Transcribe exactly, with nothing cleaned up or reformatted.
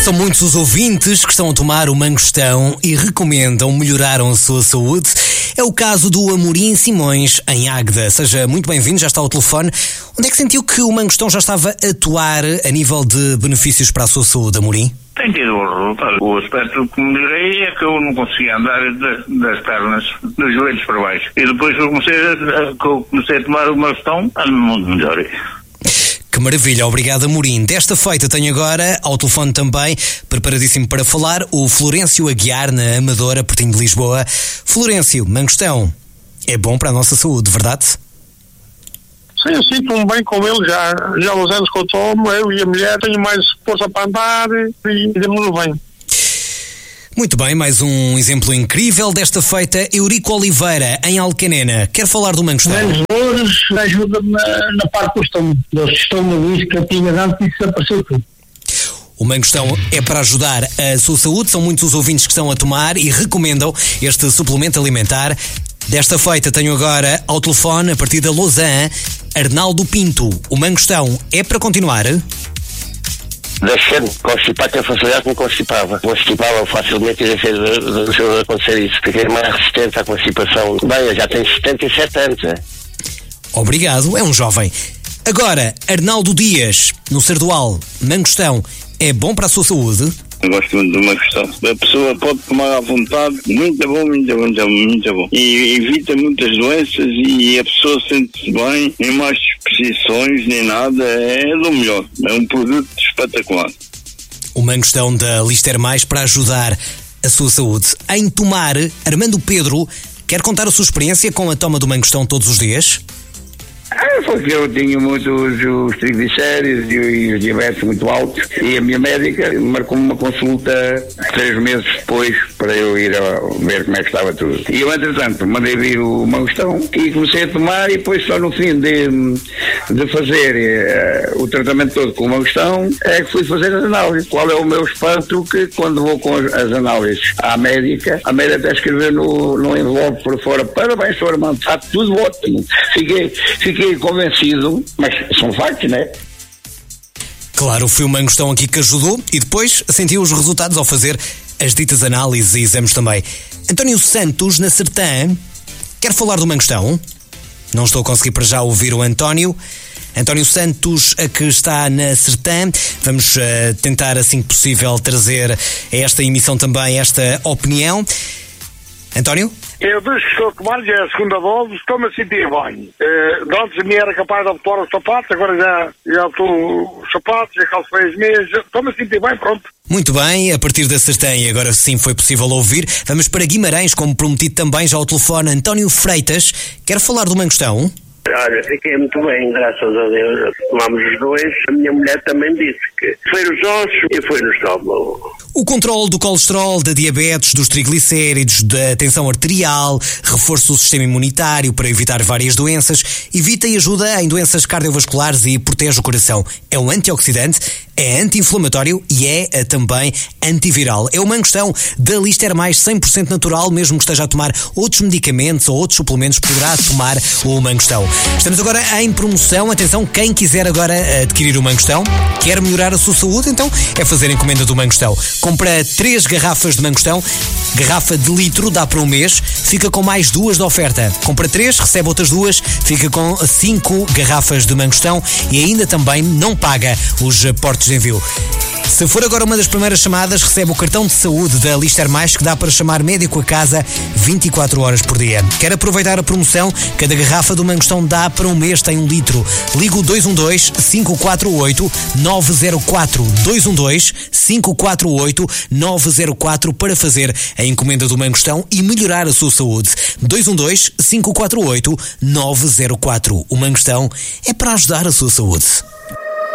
São muitos os ouvintes que estão a tomar o Mangostão e recomendam melhoraram a sua saúde. É o caso do Amorim Simões, em Águeda. Seja muito bem-vindo, já está ao telefone. Onde é que sentiu que o Mangostão já estava a atuar a nível de benefícios para a sua saúde, Amorim? Tem tido o resultado. O aspecto que melhorei é que eu não conseguia andar das, das pernas, dos joelhos para baixo. E depois que eu comecei a, que eu comecei a tomar o Mangostão, ando muito melhor. Que maravilha, obrigado, Amorim. Desta feita tenho agora, ao telefone também, preparadíssimo para falar, o Florencio Aguiar, na Amadora, pertinho de Lisboa. Florencio, Mangostão é bom para a nossa saúde, verdade? Sim, eu sinto-me bem com ele já. Já há uns anos que eu tomo, eu e a mulher, tenho mais força para andar e demos bem. Muito bem, mais um exemplo incrível desta feita. Eurico Oliveira, em Alcanena. Quer falar do Mangostão? Menos dores, ajuda-me na, na parte do estômago. Dores de estômago, isso que eu tinha antes, isso desapareceu tudo. O Mangostão é para ajudar a sua saúde. São muitos os ouvintes que estão a tomar e recomendam este suplemento alimentar. Desta feita tenho agora ao telefone, a partir da Lausanne, Arnaldo Pinto. O Mangostão é para continuar? Deixei-me constipar, tenho facilidade que me constipava. Constipava facilmente e deixei de, de, de acontecer isso. Fiquei mais resistente à constipação. Bem, eu já tenho setenta e sete anos, é? Obrigado, é um jovem. Agora, Arnaldo Dias, no Sardual, Mangostão é bom para a sua saúde? Eu gosto muito do Mangostão. A pessoa pode tomar à vontade, muito bom, muito bom, muito bom, muito bom. E evita muitas doenças e a pessoa sente-se bem, nem mais disposições, nem nada, é do melhor. É um produto espetacular. O Mangostão da Lister Mais para ajudar a sua saúde. Em Tomar, Armando Pedro, quer contar a sua experiência com a toma do Mangostão todos os dias? Ah, foi que eu tinha muitos os triglicéridos e os diabetes muito altos e a minha médica marcou-me uma consulta três meses depois para eu ir a ver como é que estava tudo. E eu, entretanto, mandei vir o Mangostão e comecei a tomar e depois só no fim de, de fazer uh, o tratamento todo com o Mangostão é que fui fazer as análises. Qual é o meu espanto que quando vou com as, as análises à médica, a médica até escreveu no, no envelope por fora: parabéns, senhor Armando, está tudo ótimo. Fiquei, fiquei convencido, mas são factos, não é? Claro, foi o Mangostão aqui que ajudou e depois sentiu os resultados ao fazer as ditas análises e exames também. António Santos, na Sertã, quer falar do Mangostão? Não estou a conseguir para já ouvir o António. António Santos, que está na Sertã. Vamos uh, tentar, assim que possível, trazer a esta emissão também esta opinião. António? Eu desde que estou a tomar, já é a segunda dose, estou-me a sentir bem. Uh, antes a minha era capaz de abotoar os sapatos, agora já, já estou os sapatos, já calço bem as meias, estou-me a sentir bem, pronto. Muito bem, a partir da Sertã, e agora sim foi possível ouvir. Vamos para Guimarães, como prometido também, já ao telefone, António Freitas. Quer falar do Mangostão? Olha, fiquei muito bem, graças a Deus. Tomámos os dois. A minha mulher também disse que foi nos ossos e foi no estômago. O controle do colesterol, da diabetes, dos triglicéridos, da tensão arterial, reforça o sistema imunitário para evitar várias doenças, evita e ajuda em doenças cardiovasculares e protege o coração. É um antioxidante, é anti-inflamatório e é também antiviral. É o Mangostão da Lister Mais, cem por cento natural, mesmo que esteja a tomar outros medicamentos ou outros suplementos, poderá tomar o Mangostão. Estamos agora em promoção. Atenção, quem quiser agora adquirir o Mangostão, quer melhorar a sua saúde, então é fazer a encomenda do Mangostão. Compra três garrafas de Mangostão, garrafa de litro, dá para um mês, fica com mais duas de oferta. Compra três, recebe outras duas, fica com cinco garrafas de Mangostão e ainda também não paga os portos de envio. Se for agora uma das primeiras chamadas, recebe o cartão de saúde da Lister Mais, que dá para chamar médico a casa vinte e quatro horas por dia. Quer aproveitar a promoção? Cada garrafa do Mangostão dá para um mês, tem um litro. Liga o dois um dois, cinco quatro oito, nove zero quatro. dois um dois, cinco quatro oito, nove zero quatro para fazer a encomenda do Mangostão e melhorar a sua saúde. dois um dois, cinco quatro oito, nove zero quatro. O Mangostão é para ajudar a sua saúde.